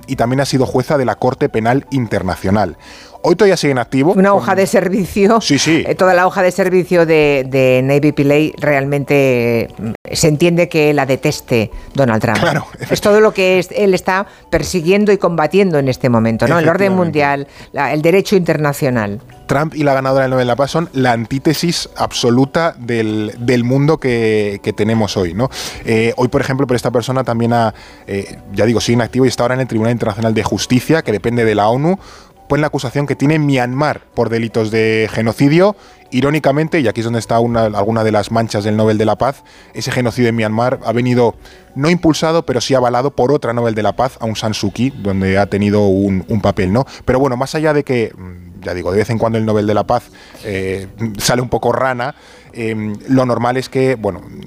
y también ha sido jueza de la Corte Penal Internacional. Hoy todavía sigue en activo. Una hoja de servicio. Sí, sí. Toda la hoja de servicio de Navy Pillay realmente se entiende que la deteste Donald Trump. Claro. Es todo lo que él está persiguiendo y combatiendo en este momento, ¿no? El orden mundial, el derecho internacional. Trump y la ganadora del Nobel de la Paz son la antítesis absoluta del mundo que tenemos hoy, ¿no? Hoy, por ejemplo, pero esta persona también sigue en activo y está ahora en el Tribunal Internacional de Justicia, que depende de la ONU, pues la acusación que tiene Myanmar por delitos de genocidio. Irónicamente, y aquí es donde está alguna de las manchas del Nobel de la Paz, ese genocidio en Myanmar ha venido no impulsado, pero sí avalado por otra Nobel de la Paz, Aung San Suu Kyi, donde ha tenido un papel, ¿no? Pero bueno, más allá de que, de vez en cuando el Nobel de la Paz sale un poco rana, lo normal es que,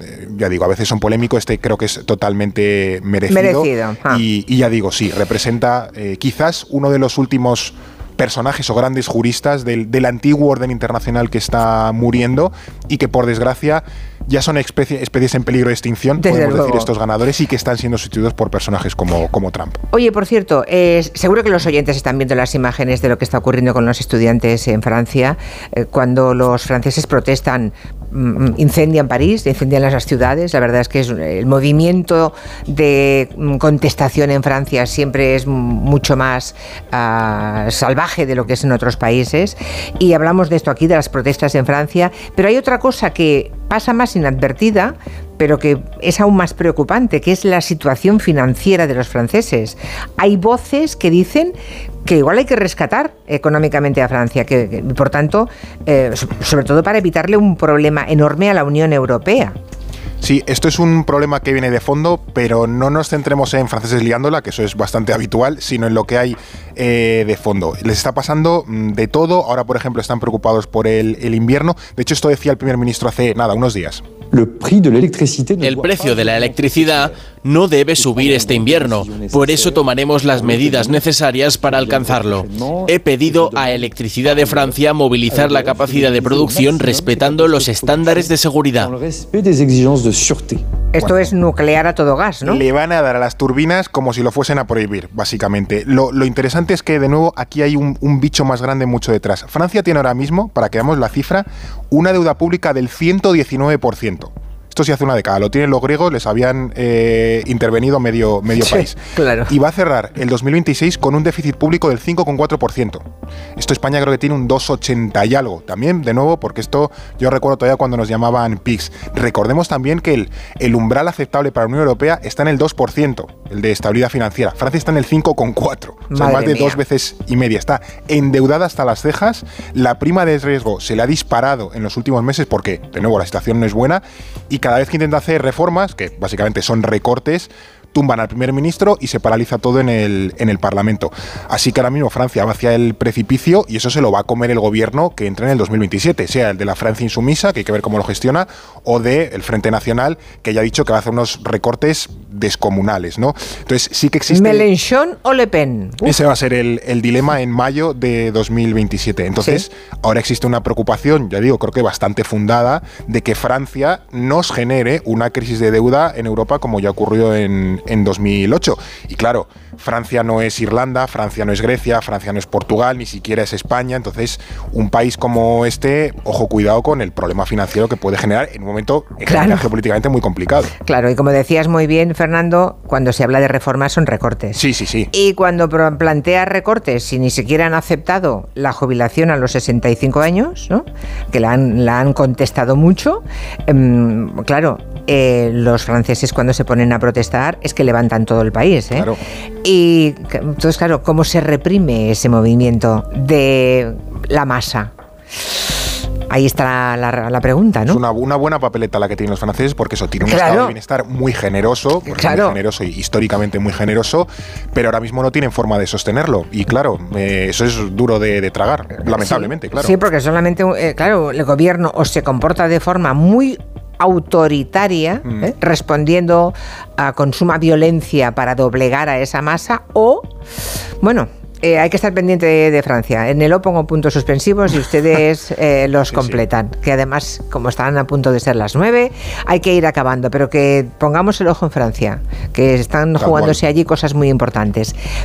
a veces son polémicos, creo que es totalmente merecido. Y sí, representa quizás uno de los últimos personajes o grandes juristas del antiguo orden internacional que está muriendo y que, por desgracia, ya son especies en peligro de extinción, podemos decir, estos ganadores, y que están siendo sustituidos por personajes como Trump. Oye, por cierto, seguro que los oyentes están viendo las imágenes de lo que está ocurriendo con los estudiantes en Francia, cuando los franceses protestan, incendian París, incendian las ciudades. La verdad es que el movimiento de contestación en Francia siempre es mucho más salvaje de lo que es en otros países, y hablamos de esto aquí, de las protestas en Francia, pero hay otra cosa que pasa más inadvertida, pero que es aún más preocupante, que es la situación financiera de los franceses. Hay voces que dicen que igual hay que rescatar económicamente a Francia, que por tanto, sobre todo para evitarle un problema enorme a la Unión Europea. Sí, esto es un problema que viene de fondo, pero no nos centremos en franceses liándola, que eso es bastante habitual, sino en lo que hay de fondo. Les está pasando de todo. Ahora, por ejemplo, están preocupados por el invierno. De hecho, esto decía el primer ministro hace unos días. El precio de la electricidad no debe subir este invierno, por eso tomaremos las medidas necesarias para alcanzarlo. He pedido a Electricidad de Francia movilizar la capacidad de producción respetando los estándares de seguridad. Esto es nuclear a todo gas, ¿no? Le van a dar a las turbinas como si lo fuesen a prohibir, básicamente. Lo interesante es que, de nuevo, aquí hay un bicho más grande mucho detrás. Francia tiene ahora mismo, para que veamos la cifra, una deuda pública del 119%. Esto sí hace una década, lo tienen los griegos, les habían intervenido medio país. Claro. Y va a cerrar el 2026 con un déficit público del 5,4%. Esto España creo que tiene un 2,80 y algo. También, de nuevo, porque esto yo recuerdo todavía cuando nos llamaban PIGS. Recordemos también que el umbral aceptable para la Unión Europea está en el 2%, el de estabilidad financiera. Francia está en el 5,4%, o sea, más de 2 veces y media. Está endeudada hasta las cejas, la prima de riesgo se le ha disparado en los últimos meses porque, de nuevo, la situación no es buena, y cada vez que intenta hacer reformas, que básicamente son recortes, tumban al primer ministro y se paraliza todo en el Parlamento. Así que ahora mismo Francia va hacia el precipicio y eso se lo va a comer el gobierno que entre en el 2027, sea el de la Francia insumisa, que hay que ver cómo lo gestiona, o del Frente Nacional, que ya ha dicho que va a hacer unos recortes descomunales, ¿no? Entonces sí que existe... ¿Mélenchon o Le Pen? Ese va a ser el dilema en mayo de 2027. Entonces, ahora existe una preocupación, ya digo, creo que bastante fundada, de que Francia nos genere una crisis de deuda en Europa como ya ocurrió en 2008. Y claro, Francia no es Irlanda, Francia no es Grecia, Francia no es Portugal, ni siquiera es España. Entonces, un país como este, ojo, cuidado con el problema financiero que puede generar en un momento geopolíticamente muy complicado. Claro, y como decías muy bien, Fernando, cuando se habla de reformas son recortes. Sí, sí, sí. Y cuando plantea recortes, si ni siquiera han aceptado la jubilación a los 65 años, ¿no?, que la han contestado mucho, claro, los franceses cuando se ponen a protestar es que levantan todo el país, ¿eh? Claro. Y entonces, claro, ¿cómo se reprime ese movimiento de la masa? Ahí está la pregunta, ¿no? Es una buena papeleta la que tienen los franceses, porque eso tiene un estado de bienestar muy generoso, muy generoso y históricamente muy generoso, pero ahora mismo no tienen forma de sostenerlo. Y claro, eso es duro de tragar, lamentablemente, claro. Sí, porque solamente, el gobierno o se comporta de forma muy autoritaria, respondiendo con suma violencia para doblegar a esa masa, o, bueno, hay que estar pendiente de Francia. En el O pongo puntos suspensivos y ustedes los completan. Que además, como están a punto de ser las 9, hay que ir acabando. Pero que pongamos el ojo en Francia, que están jugándose allí cosas muy importantes.